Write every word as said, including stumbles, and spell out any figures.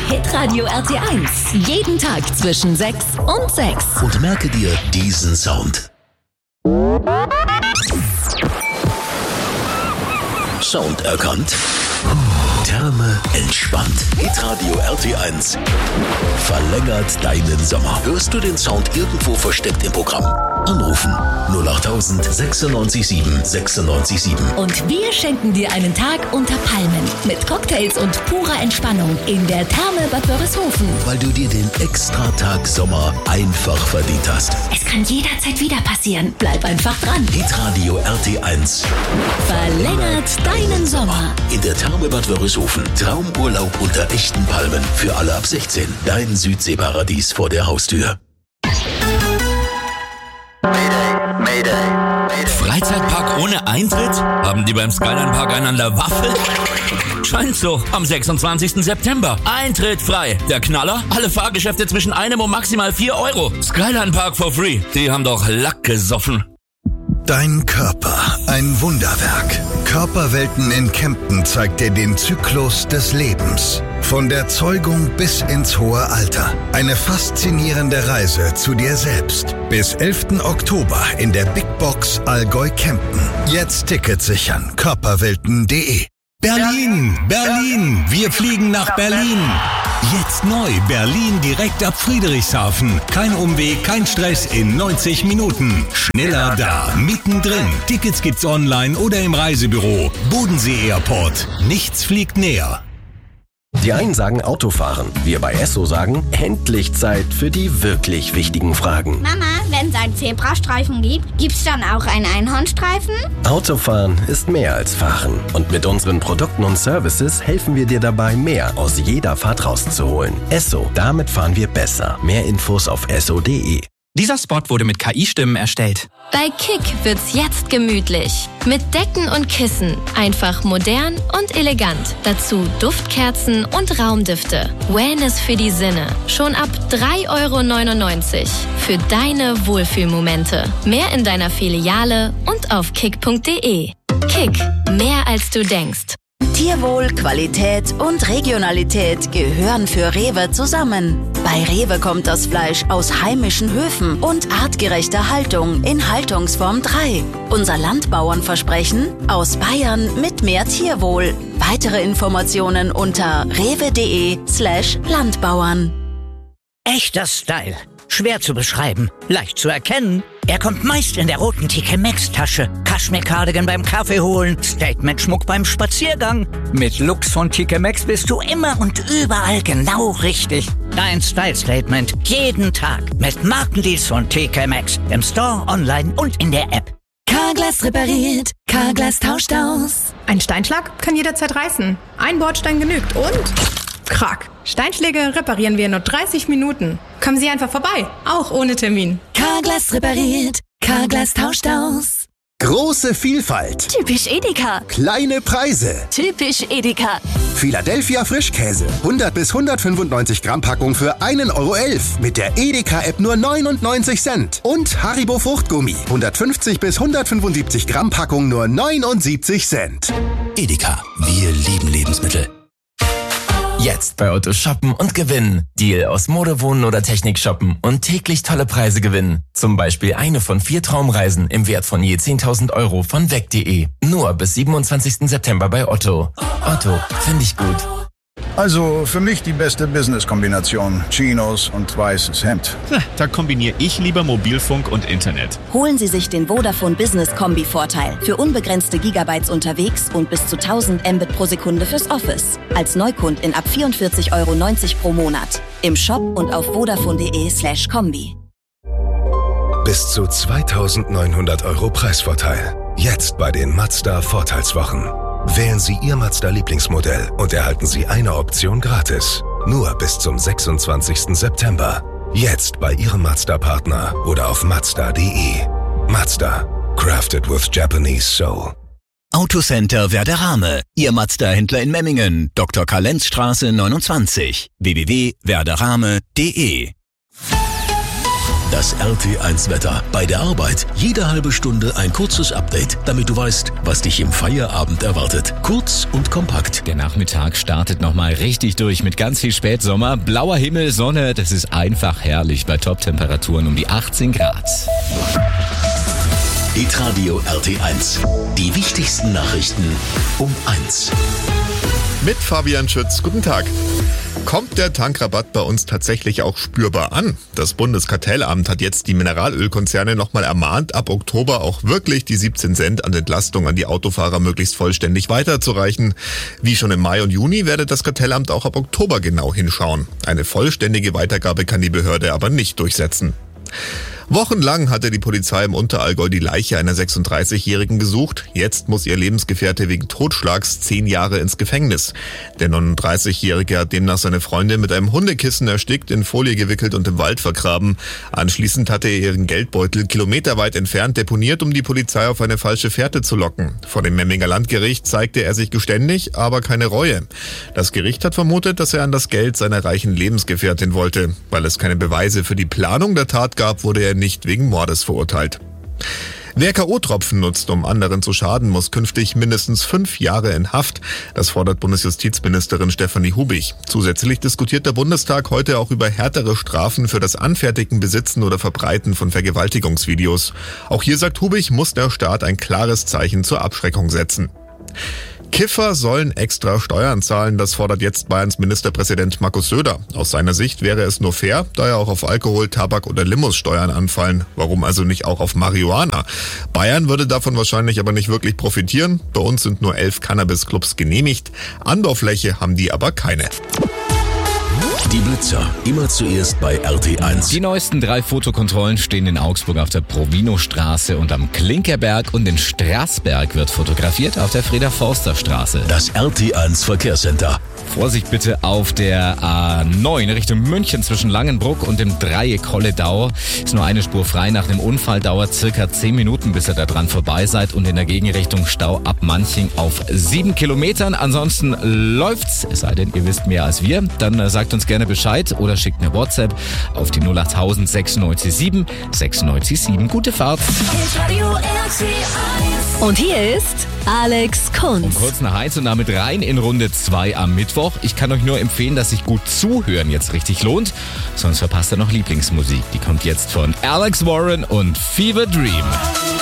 Hitradio R T eins. Jeden Tag zwischen sechs und sechs. Und merke dir diesen Sound. Sound erkannt. Therme entspannt. Hitradio R T eins verlängert deinen Sommer. Hörst du den Sound irgendwo versteckt im Programm? Anrufen null achttausend sechsundneunzig sieben sechsundneunzig sieben. Und wir schenken dir einen Tag unter Palmen mit Cocktails und purer Entspannung in der Therme Bad Wörishofen. Weil du dir den Extra-Tag Sommer einfach verdient hast. Es kann jederzeit wieder passieren. Bleib einfach dran. Hitradio R T eins verlängert deinen Sommer. In der Therme Bad Wörishofen. Traumurlaub unter echten Palmen. Für alle ab sechzehn. Dein Südseeparadies vor der Haustür. Mayday, Mayday, Mayday. Freizeitpark ohne Eintritt? Haben die beim Skyline Park einen an der Waffel? Scheint so. Am sechsundzwanzigsten September. Eintritt frei. Der Knaller? Alle Fahrgeschäfte zwischen einem und maximal vier Euro. Skyline Park for free. Die haben doch Lack gesoffen. Dein Körper, ein Wunderwerk. Körperwelten in Kempten zeigt dir den Zyklus des Lebens. Von der Zeugung bis ins hohe Alter. Eine faszinierende Reise zu dir selbst. Bis elften Oktober in der Big Box Allgäu Kempten. Jetzt Ticket sichern. körperwelten punkt de. Berlin, Berlin, wir fliegen nach Berlin. Jetzt neu, Berlin direkt ab Friedrichshafen. Kein Umweg, kein Stress in neunzig Minuten. Schneller da, mittendrin. Tickets gibt's online oder im Reisebüro. Bodensee Airport. Nichts fliegt näher. Die einen sagen Autofahren, wir bei Esso sagen, endlich Zeit für die wirklich wichtigen Fragen. Mama, wenn es einen Zebrastreifen gibt, gibt's dann auch einen Einhornstreifen? Autofahren ist mehr als Fahren. Und mit unseren Produkten und Services helfen wir dir dabei, mehr aus jeder Fahrt rauszuholen. Esso, damit fahren wir besser. Mehr Infos auf esso punkt de. Dieser Spot wurde mit K I-Stimmen erstellt. Bei Kick wird's jetzt gemütlich. Mit Decken und Kissen. Einfach modern und elegant. Dazu Duftkerzen und Raumdüfte. Wellness für die Sinne. Schon ab drei Euro neunundneunzig. Für deine Wohlfühlmomente. Mehr in deiner Filiale und auf kick punkt de. Kick. Mehr als du denkst. Tierwohl, Qualität und Regionalität gehören für Rewe zusammen. Bei Rewe kommt das Fleisch aus heimischen Höfen und artgerechter Haltung in Haltungsform drei. Unser Landbauernversprechen: aus Bayern mit mehr Tierwohl. Weitere Informationen unter rewe punkt de slash Landbauern. Echter Style. Schwer zu beschreiben, leicht zu erkennen. Er kommt meist in der roten T K Maxx-Tasche. Kaschmir-Cardigan beim Kaffee holen, Statement-Schmuck beim Spaziergang. Mit Looks von T K Maxx bist du immer und überall genau richtig. Dein Style-Statement jeden Tag mit Markendeals von T K Maxx. Im Store, online und in der App. Carglass repariert, Carglass tauscht aus. Ein Steinschlag kann jederzeit reißen. Ein Bordstein genügt und... Krack. Steinschläge reparieren wir in nur dreißig Minuten. Kommen Sie einfach vorbei, auch ohne Termin. Carglass repariert, Carglass tauscht aus. Große Vielfalt. Typisch Edeka. Kleine Preise. Typisch Edeka. Philadelphia Frischkäse. hundert bis hundertfünfundneunzig Gramm Packung für einen Euro elf. Mit der Edeka-App nur neunundneunzig Cent. Und Haribo Fruchtgummi. hundertfünfzig bis hundertfünfundsiebzig Gramm Packung nur neunundsiebzig Cent. Edeka. Wir lieben Lebensmittel. Jetzt bei Otto shoppen und gewinnen. Deal aus Mode, Wohnen oder Technik shoppen und täglich tolle Preise gewinnen. Zum Beispiel eine von vier Traumreisen im Wert von je zehntausend Euro von weg punkt de. Nur bis siebenundzwanzigsten September bei Otto. Otto, finde ich gut. Also für mich die beste Business-Kombination. Chinos und weißes Hemd. Na, da kombiniere ich lieber Mobilfunk und Internet. Holen Sie sich den Vodafone Business Kombi-Vorteil. Für unbegrenzte Gigabytes unterwegs und bis zu tausend Mbit pro Sekunde fürs Office. Als Neukund in ab vierundvierzig Euro neunzig pro Monat. Im Shop und auf vodafone punkt de slash kombi. Bis zu zweitausendneunhundert Euro Preisvorteil. Jetzt bei den Mazda Vorteilswochen. Wählen Sie Ihr Mazda-Lieblingsmodell und erhalten Sie eine Option gratis. Nur bis zum sechsundzwanzigsten September. Jetzt bei Ihrem Mazda-Partner oder auf mazda punkt de. Mazda. Crafted with Japanese Soul. Autocenter Werderame. Ihr Mazda-Händler in Memmingen. Doktor Karl-Lenz-Straße neunundzwanzig. w w w punkt werderame punkt de Das R T eins Wetter. Bei der Arbeit jede halbe Stunde ein kurzes Update, damit du weißt, was dich im Feierabend erwartet. Kurz und kompakt. Der Nachmittag startet nochmal richtig durch mit ganz viel Spätsommer. Blauer Himmel, Sonne, das ist einfach herrlich bei Top-Temperaturen um die achtzehn Grad. Hitradio R T eins. Die wichtigsten Nachrichten um eins. Mit Fabian Schütz. Guten Tag. Kommt der Tankrabatt bei uns tatsächlich auch spürbar an? Das Bundeskartellamt hat jetzt die Mineralölkonzerne nochmal ermahnt, ab Oktober auch wirklich die siebzehn Cent an Entlastung an die Autofahrer möglichst vollständig weiterzureichen. Wie schon im Mai und Juni werde das Kartellamt auch ab Oktober genau hinschauen. Eine vollständige Weitergabe kann die Behörde aber nicht durchsetzen. Wochenlang hatte die Polizei im Unterallgäu die Leiche einer sechsunddreißigjährigen gesucht. Jetzt muss ihr Lebensgefährte wegen Totschlags zehn Jahre ins Gefängnis. Der neununddreißigjährige hat demnach seine Freundin mit einem Hundekissen erstickt, in Folie gewickelt und im Wald vergraben. Anschließend hatte er ihren Geldbeutel kilometerweit entfernt deponiert, um die Polizei auf eine falsche Fährte zu locken. Vor dem Memminger Landgericht zeigte er sich geständig, aber keine Reue. Das Gericht hat vermutet, dass er an das Geld seiner reichen Lebensgefährtin wollte. Weil es keine Beweise für die Planung der Tat gab, wurde er nicht wegen Mordes verurteilt. Wer K O-Tropfen nutzt, um anderen zu schaden, muss künftig mindestens fünf Jahre in Haft. Das fordert Bundesjustizministerin Stefanie Hubich. Zusätzlich diskutiert der Bundestag heute auch über härtere Strafen für das Anfertigen, Besitzen oder Verbreiten von Vergewaltigungsvideos. Auch hier sagt Hubich, muss der Staat ein klares Zeichen zur Abschreckung setzen. Kiffer sollen extra Steuern zahlen, das fordert jetzt Bayerns Ministerpräsident Markus Söder. Aus seiner Sicht wäre es nur fair, da ja auch auf Alkohol, Tabak oder Limos Steuern anfallen. Warum also nicht auch auf Marihuana? Bayern würde davon wahrscheinlich aber nicht wirklich profitieren. Bei uns sind nur elf Cannabis-Clubs genehmigt. Anbaufläche haben die aber keine. Die Blitzer, immer zuerst bei R T eins. Die neuesten drei Fotokontrollen stehen in Augsburg auf der Provino-Straße und am Klinkerberg, und in Straßberg wird fotografiert auf der Frieder-Forster-Straße. Das R T eins Verkehrscenter. Vorsicht bitte auf der A neun Richtung München zwischen Langenbruck und dem Dreieck Holledau. Ist nur eine Spur frei. Nach einem Unfall dauert circa zehn Minuten, bis ihr da dran vorbei seid, und in der Gegenrichtung Stau ab Manching auf sieben Kilometern. Ansonsten läuft's, es sei denn, ihr wisst mehr als wir. Dann äh, sagt uns gerne Bescheid oder schickt eine WhatsApp auf die null acht null null neun sechs sieben sechs neun sieben. Gute Fahrt. Und hier ist Alex Kunz. Und kurz nach eins und damit rein in Runde zwei am Mittwoch. Ich kann euch nur empfehlen, dass sich gut zuhören jetzt richtig lohnt. Sonst verpasst ihr noch Lieblingsmusik. Die kommt jetzt von Alex Warren und Fever Dream.